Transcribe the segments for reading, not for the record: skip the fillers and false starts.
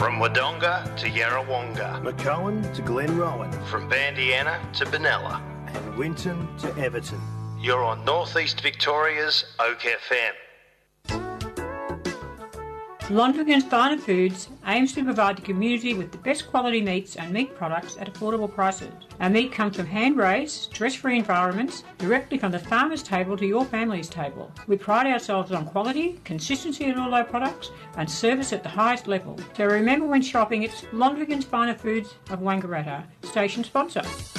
From Wodonga to Yarrawonga, McCowan to Glenrowan, from Bandiana to Benalla, and Winton to Everton. You're on Northeast Victoria's Oak FM. Londragan's Finer Foods aims to provide the community with the best quality meats and meat products at affordable prices. Our meat comes from hand-raised, stress-free environments, directly from the farmer's table to your family's table. We pride ourselves on quality, consistency in all our products, and service at the highest level. So remember when shopping, it's Londragan's Finer Foods of Wangaratta, station sponsor.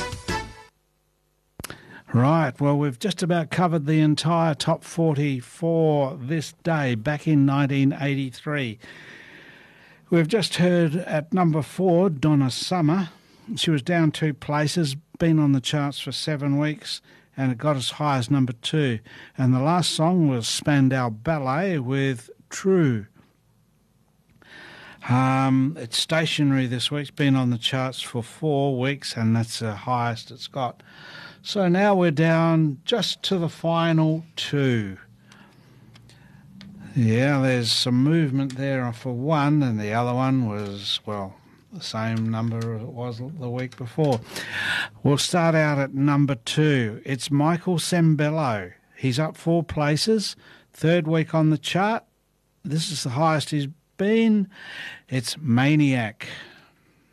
Right, well, we've just about covered the entire top 40 for this day, back in 1983. We've just heard at number 4, Donna Summer. She was down 2 places, been on the charts for 7 weeks, and it got as high as number 2. And the last song was Spandau Ballet with True. It's stationary this week. It's been on the charts for 4 weeks, and that's the highest it's got. So now we're down just to the final 2. Yeah, there's some movement there for one, and the other one was, well, the same number as it was the week before. We'll start out at number 2. It's Michael Sembello. He's up 4 places, 3rd week on the chart. This is the highest he's been. It's Maniac.